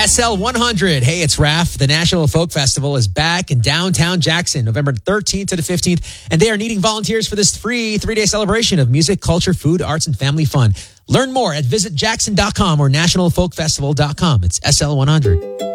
SL100. Hey, it's Raph. The National Folk Festival is back in downtown Jackson, November 13th to the 15th, and they are needing volunteers for this free 3-day celebration of music, culture, food, arts, and family fun. Learn more at visitjackson.com or nationalfolkfestival.com. It's SL100.